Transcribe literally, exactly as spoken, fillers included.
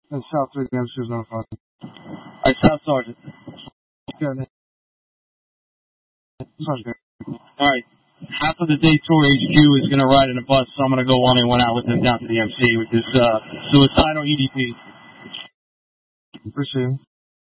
And South three, the M C was notified. Alright, South Sergeant. Yeah, Sergeant. Alright. Half of the day tour H Q is going to ride in a bus, so I'm going to go one and one out with them down to the M C with this uh, suicidal E D P. Appreciate it.